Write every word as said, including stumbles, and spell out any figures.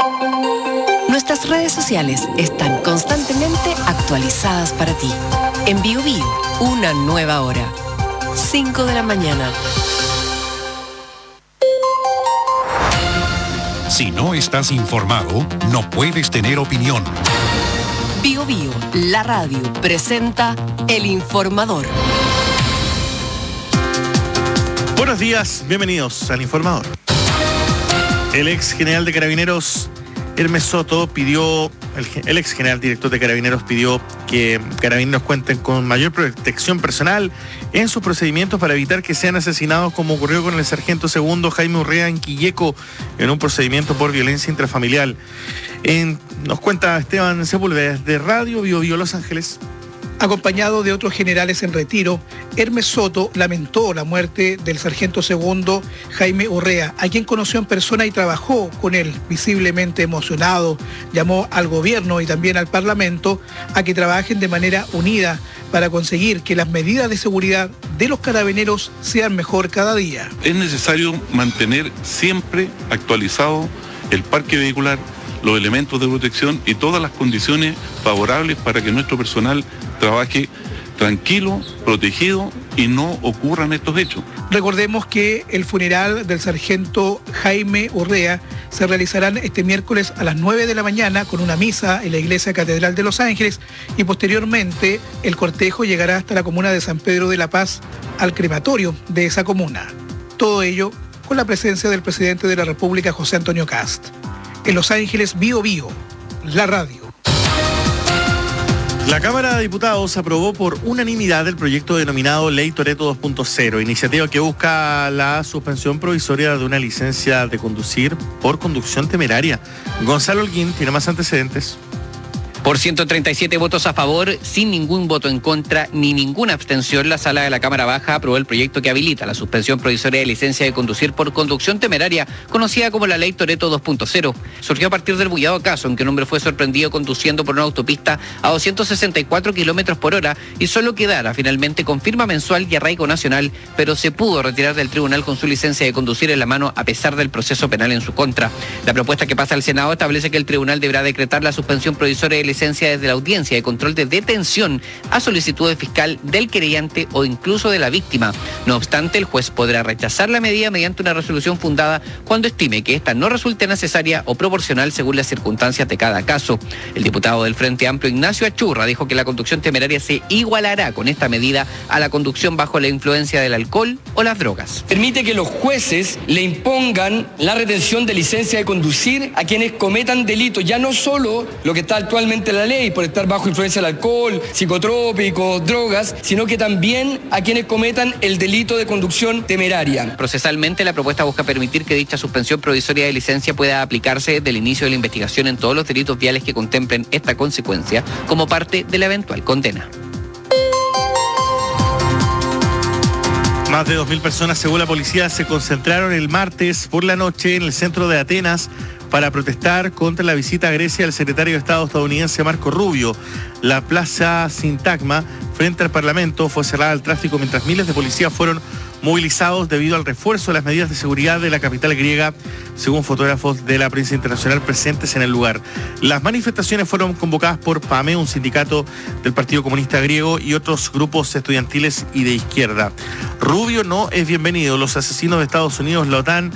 Nuestras redes sociales están constantemente actualizadas para ti. En Bio Bio, una nueva hora. cinco de la mañana. Si no estás informado, no puedes tener opinión. Bio Bio, la radio, presenta El Informador. Buenos días, bienvenidos al Informador. El ex general de Carabineros, Hermes Soto, pidió, el, el ex general director de Carabineros pidió que Carabineros cuenten con mayor protección personal en sus procedimientos para evitar que sean asesinados, como ocurrió con el sargento segundo Jaime Urrea en Quilleco, en un procedimiento por violencia intrafamiliar. En, nos cuenta Esteban Sepúlveda desde Radio Bio Bio Los Ángeles. Acompañado de otros generales en retiro, Hermes Soto lamentó la muerte del sargento segundo Jaime Urrea, a quien conoció en persona y trabajó con él. Visiblemente emocionado, llamó al gobierno y también al Parlamento a que trabajen de manera unida para conseguir que las medidas de seguridad de los carabineros sean mejor cada día. Es necesario mantener siempre actualizado el parque vehicular, los elementos de protección y todas las condiciones favorables para que nuestro personal trabaje tranquilo, protegido y no ocurran estos hechos. Recordemos que el funeral del sargento Jaime Urrea se realizará este miércoles a las nueve de la mañana con una misa en la Iglesia Catedral de Los Ángeles y posteriormente el cortejo llegará hasta la comuna de San Pedro de la Paz al crematorio de esa comuna. Todo ello con la presencia del presidente de la República, José Antonio Kast. En Los Ángeles, Bio Bio, la radio. La Cámara de Diputados aprobó por unanimidad el proyecto denominado Ley Toretto dos punto cero, iniciativa que busca la suspensión provisoria de una licencia de conducir por conducción temeraria. Gonzalo Holguín tiene más antecedentes. Por ciento treinta y siete votos a favor, sin ningún voto en contra ni ninguna abstención, la Sala de la Cámara Baja aprobó el proyecto que habilita la suspensión provisoria de licencia de conducir por conducción temeraria, conocida como la Ley Toretto dos punto cero. Surgió a partir del bullado caso en que un hombre fue sorprendido conduciendo por una autopista a doscientos sesenta y cuatro kilómetros por hora y solo quedara finalmente con firma mensual y arraigo nacional, pero se pudo retirar del tribunal con su licencia de conducir en la mano a pesar del proceso penal en su contra. La propuesta que pasa al Senado establece que el tribunal deberá decretar la suspensión provisoria de licencia desde la audiencia de control de detención a solicitud de fiscal del querellante o incluso de la víctima. No obstante, el juez podrá rechazar la medida mediante una resolución fundada cuando estime que ésta no resulte necesaria o proporcional según las circunstancias de cada caso. El diputado del Frente Amplio, Ignacio Achurra, dijo que la conducción temeraria se igualará con esta medida a la conducción bajo la influencia del alcohol o las drogas. Permite que los jueces le impongan la retención de licencia de conducir a quienes cometan delitos, ya no solo lo que está actualmente en la ley, por estar bajo influencia del alcohol, psicotrópicos, drogas, sino que también a quienes cometan el delito de conducción temeraria. Procesalmente, la propuesta busca permitir que dicha suspensión provisoria de licencia pueda aplicarse desde el inicio de la investigación en todos los delitos viales que contemplen esta consecuencia como parte de la eventual condena. Más de dos mil personas, según la policía, se concentraron el martes por la noche en el centro de Atenas para protestar contra la visita a Grecia del secretario de Estado estadounidense Marco Rubio. La plaza Sintagma, frente al Parlamento, fue cerrada al tráfico mientras miles de policías fueron movilizados debido al refuerzo de las medidas de seguridad de la capital griega, según fotógrafos de la prensa internacional presentes en el lugar. Las manifestaciones fueron convocadas por PAME, un sindicato del Partido Comunista Griego, y otros grupos estudiantiles y de izquierda. Rubio no es bienvenido. Los asesinos de Estados Unidos, la OTAN